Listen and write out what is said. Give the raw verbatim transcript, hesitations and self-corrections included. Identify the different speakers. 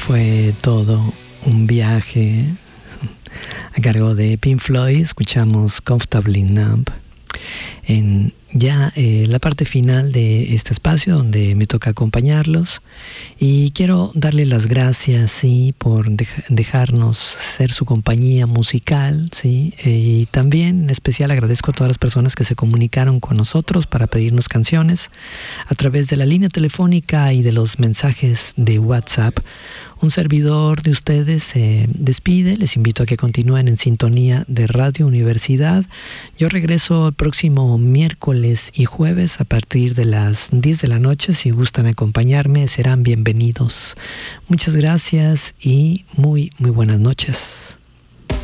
Speaker 1: fue todo un viaje a cargo de Pink Floyd. Escuchamos Comfortably Numb en ya eh, la parte final de este espacio donde me toca acompañarlos, y quiero darle las gracias, sí, por dej- dejarnos ser su compañía musical, sí, eh, y también en especial agradezco a todas las personas que se comunicaron con nosotros para pedirnos canciones a través de la línea telefónica y de los mensajes de WhatsApp. Un servidor de ustedes se despide. Les invito a que continúen en sintonía de Radio Universidad. Yo regreso el próximo miércoles y jueves a partir de las diez de la noche. Si gustan acompañarme, serán bienvenidos. Muchas gracias y muy, muy buenas noches.